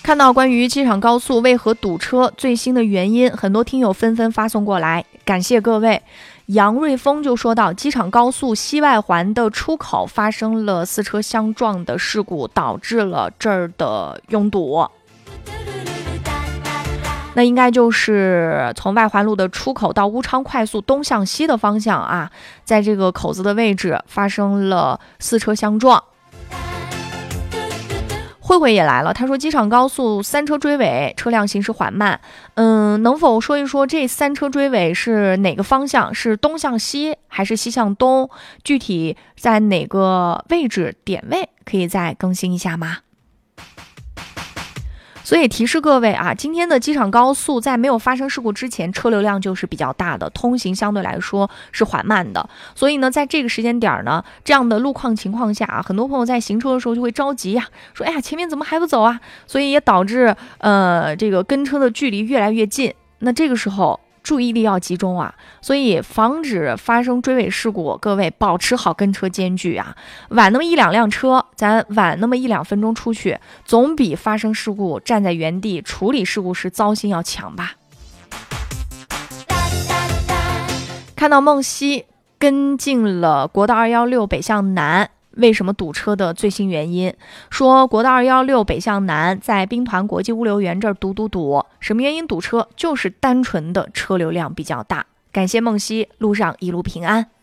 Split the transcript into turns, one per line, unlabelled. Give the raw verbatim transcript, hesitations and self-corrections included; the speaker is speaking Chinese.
看到关于机场高速为何堵车最新的原因，很多听友纷纷发送过来，感谢各位。杨瑞峰就说到，机场高速西外环的出口发生了四车相撞的事故，导致了这儿的拥堵。那应该就是从外环路的出口到乌昌快速东向西的方向啊，在这个口子的位置发生了四车相撞。慧慧也来了，他说机场高速三车追尾，车辆行驶缓慢。嗯，能否说一说这三车追尾是哪个方向？是东向西还是西向东？具体在哪个位置点位？可以再更新一下吗？所以提示各位啊，今天的机场高速在没有发生事故之前，车流量就是比较大的，通行相对来说是缓慢的。所以呢，在这个时间点呢，这样的路况情况下啊，很多朋友在行车的时候就会着急呀、啊，说哎呀，前面怎么还不走啊？所以也导致呃这个跟车的距离越来越近。那这个时候注意力要集中啊，所以防止发生追尾事故，各位保持好跟车间距啊，晚那么一两辆车，咱晚那么一两分钟出去，总比发生事故站在原地处理事故时糟心要强吧。看到梦溪跟进了国道二一六北向南为什么堵车的最新原因，说国道二一六北向南在兵团国际物流园这儿堵堵堵，什么原因堵车？就是单纯的车流量比较大。感谢梦溪，路上一路平安。